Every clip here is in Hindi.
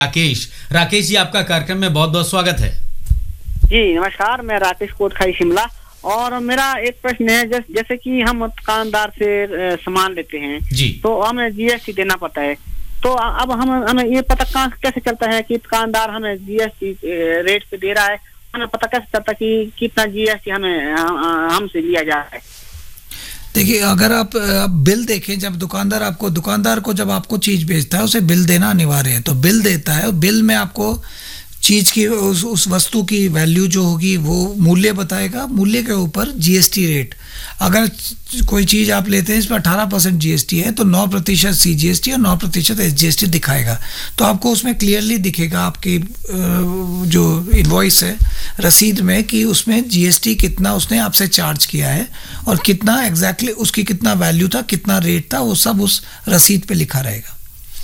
राकेश जी, आपका कार्यक्रम में बहुत बहुत स्वागत है। जी नमस्कार, मैं राकेश कोटखाई शिमला। और मेरा एक प्रश्न है, जैसे कि हम दुकानदार से सामान लेते हैं जी, तो हमें जीएसटी देना पड़ता है। तो अब हमें ये पता कैसे चलता है कि दुकानदार हमें जीएसटी रेट पे दे रहा है? हमें पता कैसे चलता कि कितना जीएसटी हमें हमसे लिया जा रहा है? देखिए, अगर आप बिल देखें, जब दुकानदार को जब आपको चीज़ बेचता है उसे बिल देना अनिवार्य है, तो बिल देता है। बिल में आपको चीज़ की उस वस्तु की वैल्यू जो होगी वो मूल्य बताएगा, मूल्य के ऊपर जीएसटी रेट। अगर कोई चीज़ आप लेते हैं इस पर 18% जीएसटी है तो 9% सीजीएसटी और 9% एसजीएसटी दिखाएगा। तो आपको उसमें क्लियरली दिखेगा आपकी जो इनवॉइस है, रसीद में, कि उसमें जीएसटी कितना उसने आपसे चार्ज किया है और कितना एग्जैक्टली उसकी कितना वैल्यू था, कितना रेट था, वो सब उस रसीद पे लिखा रहेगा।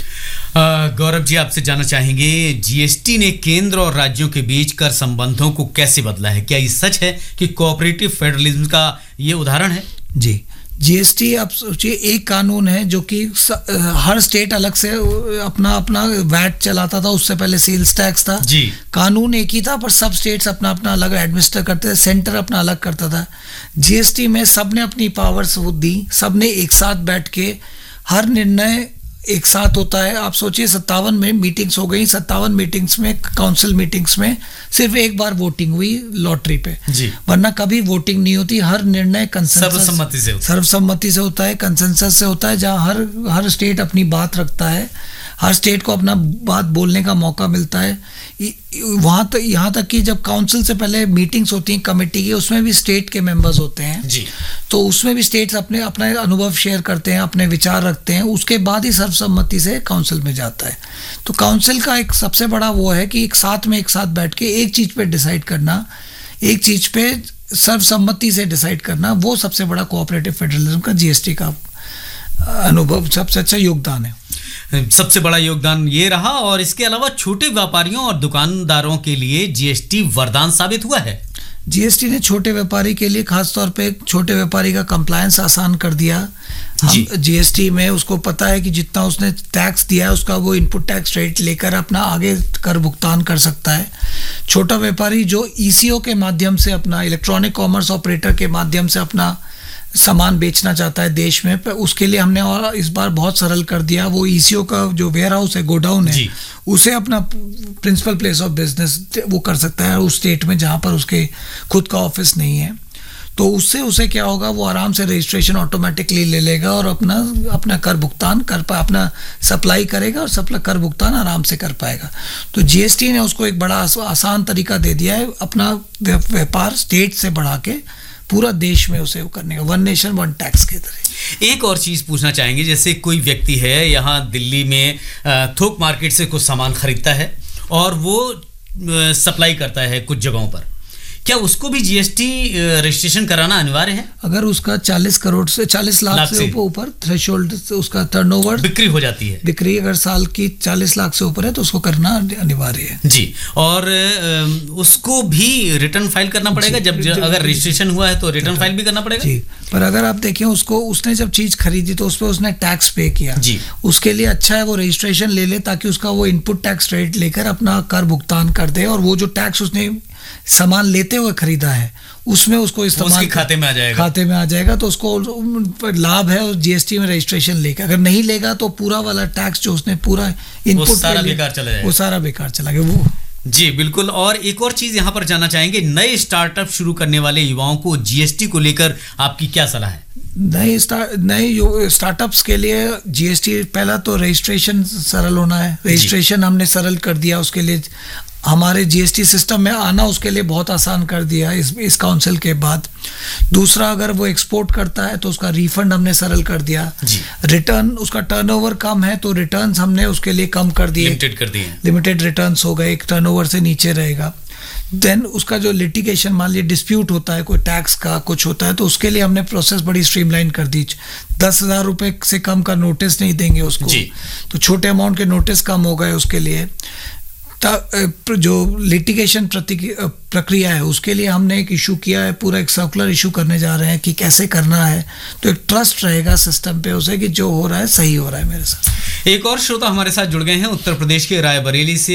गौरव जी, आपसे जानना चाहेंगे, जीएसटी ने केंद्र और राज्यों के बीच कर संबंधों को कैसे बदला है? क्या ये सच है कि कोऑपरेटिव फेडरलिज्म का ये उदाहरण है? जी, जीएसटी आप सोचिए एक कानून है जो कि हर स्टेट अलग से अपना वैट चलाता था। उससे पहले सेल्स टैक्स था जी, कानून एक ही था, पर सब स्टेट्स अपना अलग एडमिनिस्टर करते थे, सेंटर अपना अलग करता था। जीएसटी में सब ने अपनी पावर्स दी, सब ने एक साथ बैठ के हर निर्णय एक साथ होता है। आप सोचिए 57 में मीटिंग्स हो गई, 57 मीटिंग्स में, काउंसिल मीटिंग्स में सिर्फ एक बार वोटिंग हुई लॉटरी पे, वरना कभी वोटिंग नहीं होती। हर निर्णय सर्वसम्मति से होता है, कंसेंसस से होता है, जहाँ हर स्टेट अपनी बात रखता है, हर स्टेट को अपना बात बोलने का मौका मिलता है। यहाँ तक कि जब काउंसिल से पहले मीटिंग्स होती हैं कमेटी की, उसमें भी स्टेट के मेंबर्स होते हैं जी, तो उसमें भी स्टेट्स अपना अनुभव शेयर करते हैं, अपने विचार रखते हैं, उसके बाद ही सर्वसम्मति से काउंसिल में जाता है। तो काउंसिल का एक सबसे बड़ा वो है कि एक साथ बैठ के एक चीज़ पे डिसाइड करना, एक चीज़ पे सर्वसम्मति से डिसाइड करना, वो सबसे बड़ा कोऑपरेटिव फेडरलिज्म का जीएसटी का अनुभव, सबसे अच्छा योगदान है। सबसे बड़ा योगदान ये रहा। और इसके अलावा छोटे व्यापारियों और दुकानदारों के लिए जीएसटी वरदान साबित हुआ है। जीएसटी ने छोटे व्यापारी के लिए, खासतौर पे छोटे व्यापारी का कंप्लायंस आसान कर दिया। हम जीएसटी में उसको पता है कि जितना उसने टैक्स दिया है उसका वो इनपुट टैक्स रेट लेकर अपना आगे कर भुगतान कर सकता है। छोटा व्यापारी जो ईसीओ के माध्यम से, अपना इलेक्ट्रॉनिक कॉमर्स ऑपरेटर के माध्यम से अपना सामान बेचना चाहता है देश में, पर उसके लिए हमने और इस बार बहुत सरल कर दिया। वो ईसीओ का जो वेयर हाउस है, गोडाउन है, उसे अपना प्रिंसिपल प्लेस ऑफ बिजनेस वो कर सकता है उस स्टेट में जहाँ पर उसके खुद का ऑफिस नहीं है। तो उससे उसे क्या होगा, वो आराम से रजिस्ट्रेशन ऑटोमेटिकली ले लेगा और अपना कर भुगतान अपना सप्लाई करेगा और कर भुगतान आराम से कर पाएगा। तो जीएसटी ने उसको एक बड़ा आसान तरीका दे दिया है अपना व्यापार स्टेट से बढ़ा के पूरा देश में उसे करने का, वन नेशन वन टैक्स के तरह। एक और चीज़ पूछना चाहेंगे, जैसे कोई व्यक्ति है यहाँ दिल्ली में थोक मार्केट से कुछ सामान खरीदता है और वो सप्लाई करता है कुछ जगहों पर, क्या उसको भी जीएसटी रजिस्ट्रेशन कराना अनिवार्य है? अगर उसका 40 लाख से ऊपर थ्रेशोल्ड उसका टर्नओवर बिक्री हो जाती है, बिक्री अगर साल की 40 लाख से ऊपर है तो उसको करना अनिवार्य है जी। और उसको भी रिटर्न फाइल करना पड़ेगा जब अगर रजिस्ट्रेशन हुआ है तो रिटर्न फाइल भी करना पड़ेगा जी। पर अगर आप देखें, उसने जब चीज खरीदी तो उस पर उसने टैक्स पे किया जी, उसके लिए अच्छा है वो रजिस्ट्रेशन ले ले, ताकि उसका वो इनपुट टैक्स रेट लेकर अपना कर भुगतान कर दे, और वो जो टैक्स उसने सामान लेते हुए खरीदा है उसमें उसको इस्तेमाल खाते में आ जाएगा तो उसको लाभ है। और जीएसटी में रजिस्ट्रेशन लेगा, अगर नहीं लेगा तो पूरा वाला टैक्स जो उसने पूरा इनपुट सारा बेकार चला जाएगा, वो सारा बेकार चला गया वो जी। बिल्कुल। और एक और चीज यहाँ पर जानना चाहेंगे, नए स्टार्टअप शुरू करने वाले युवाओं को जीएसटी को लेकर आपकी क्या सलाह है? नए स्टार्टअप्स के लिए जीएसटी, पहला तो रजिस्ट्रेशन सरल होना है। रजिस्ट्रेशन हमने सरल कर दिया, उसके लिए हमारे जीएसटी सिस्टम में आना उसके लिए बहुत आसान कर दिया इस काउंसिल के बाद। दूसरा, अगर वो एक्सपोर्ट करता है तो उसका रिफंड हमने सरल कर दिया। रिटर्न, उसका टर्नओवर कम है तो रिटर्न्स हमने उसके लिए कम कर दिए, लिमिटेड रिटर्न्स हो गए, एक टर्नओवर से नीचे रहेगा। देन उसका जो लिटिगेशन, मान लीजिए डिस्प्यूट होता है कोई टैक्स का कुछ होता है, तो उसके लिए हमने प्रोसेस बड़ी स्ट्रीमलाइन कर दी। 10,000 रुपये से कम का नोटिस नहीं देंगे उसको, तो छोटे अमाउंट के नोटिस कम हो गए उसके लिए। जो लिटिगेशन प्रक्रिया है उसके लिए हमने एक इशू किया है, पूरा एक सर्कुलर इशू करने जा रहे हैं कि कैसे करना है, तो एक ट्रस्ट रहेगा सिस्टम पे उसे कि जो हो रहा है सही हो रहा है मेरे साथ। एक और श्रोता हमारे साथ जुड़ गए हैं उत्तर प्रदेश के रायबरेली से।